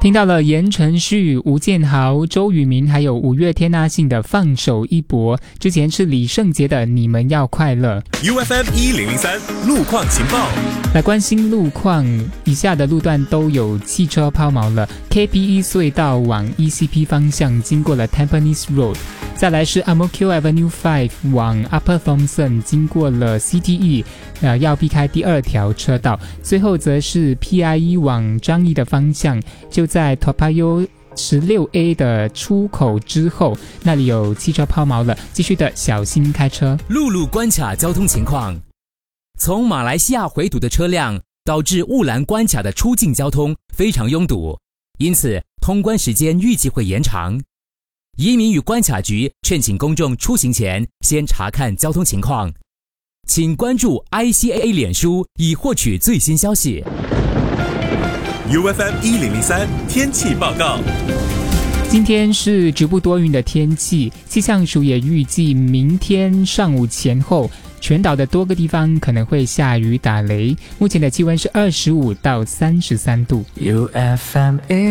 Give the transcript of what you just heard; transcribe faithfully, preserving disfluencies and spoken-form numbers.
听到了言承旭、吴建豪、周渝民还有五月天阿信的放手一搏，之前是李圣杰的你们要快乐。 U F M 一零零三路况情报， 来关心路况，以下的路段都有汽车抛锚了。 K P E 隧道往 E C P 方向经过了 Tampines Road， 再来是 Ang Mo Kio Avenue 五往 Upper Thomson 经过了 C T E， 呃，要避开第二条车道。最后则是 P I E 往樟宜的方向，就在 Toa Payoh十六 A 的出口之后，那里有汽车抛锚了，继续的小心开车。 陆路关卡交通情况，从马来西亚回堵的车辆导致雾兰关卡的出境交通非常拥堵，因此通关时间预计会延长。移民与关卡局劝请公众出行前先查看交通情况，请关注 I C A A 脸书以获取最新消息。 U F M 一零零三天气报告。 今天是局部多云的天气，气象署也预计明天上午前后，全岛的多个地方可能会下雨打雷。目前的气温是二十五到三十三度。 U F M